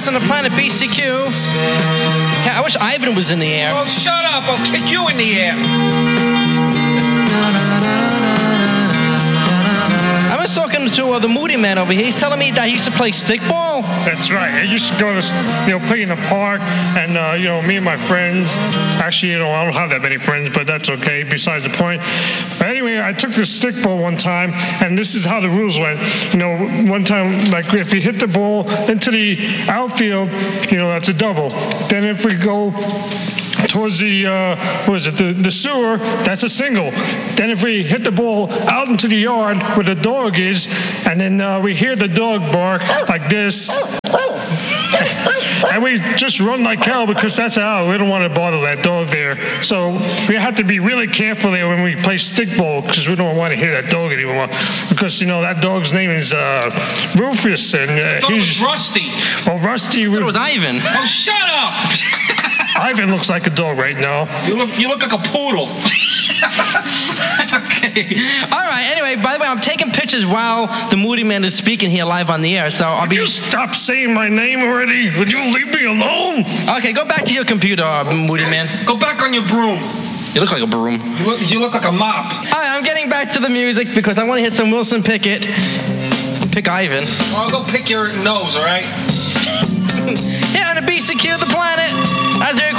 on the planet BCQ. I wish Ivan was in the air. Oh, shut up. I'll kick you in the air. I was talking to the Moody Man over here. He's telling me that he used to play stickball. That's right. I used to go to, play in the park, and, me and my friends, actually, I don't have that many friends, but that's okay, besides the point. But anyway, I took the stickball one time, and this is how the rules went. One time, like, if you hit the ball into the outfield, that's a double. Then if we go towards the, the sewer, that's a single. Then if we hit the ball out into the yard where the dog is, and then we hear the dog bark like this, and we just run like hell because that's out. We don't want to bother that dog there. So we have to be really careful there when we play stickball because we don't want to hear that dog anymore. Because, that dog's name is Rufus, and he's Rusty. Oh, Rusty. It was Ivan. Oh, shut up! Ivan looks like a dog right now. You look like a poodle. Okay. All right. Anyway, by the way, I'm taking pictures while the Moody Man is speaking here live on the air. So I'll be. Would you stop saying my name already? Would you leave me alone? Okay, go back to your computer, Moody Man. Go back on your broom. You look like a broom. You look like a mop. All right, I'm getting back to the music because I want to hit some Wilson Pickett. Pick Ivan. Well, I'll go pick your nose, all right? Here on the BCQ, the planet. As